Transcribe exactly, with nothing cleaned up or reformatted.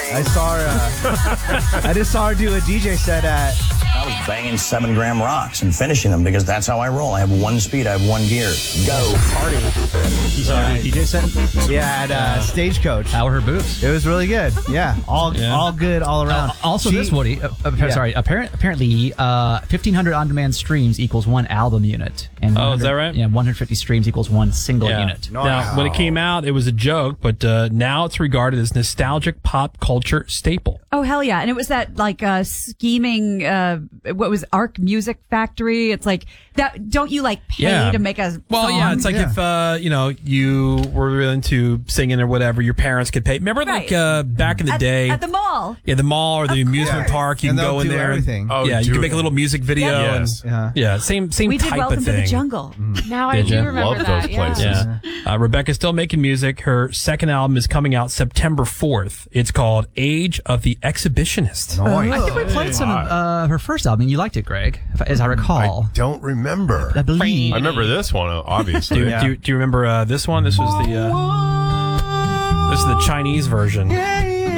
I saw her. Uh, I just saw her do a D J set at. I was banging seven gram rocks and finishing them because that's how I roll. I have one speed, I have one gear. Go. Party. You saw her D J set? Yeah, at uh, Stagecoach. How were her boobs? It was really good. Yeah, all Yeah. all good all around. Uh, also, She- this Woody. Uh, uh, Yeah. Sorry. Apparent, apparently, uh, fifteen hundred on-demand streams equals one album unit. And Oh, is that 100 right? Yeah, one hundred fifty streams equals one single Yeah. unit. Now, when it came out, it was a joke, but uh, now it's regarded as nostalgic pop culture staple. Oh, hell yeah. And it was that like uh, scheming, uh, what was Arc Music Factory? It's like that. Don't you like pay Yeah. to make a Well, song? yeah, it's like if uh, you know you were into singing or whatever, your parents could pay. Remember, like Right. uh, back in the at, day, at the mall. yeah, the mall or the Of amusement course. park, you And can they'll go in do there. everything. And, Oh, yeah, you do can make a it. little music video. Yeah. Yes. And, Yeah. yeah, same same We did type Welcome of to thing. the Jungle. Now I Did do ya? remember Love that. those yeah. places. Yeah. Uh, Rebecca's still making music. Her second album is coming out September fourth. It's called Age of the Exhibitionist. Nice. I think we played some of uh, her first album. You liked it, Greg, if, as I recall. I don't remember. I believe. I remember this one, obviously. Do, Yeah. do, do you remember uh, this one? This was the uh, this is the Chinese version.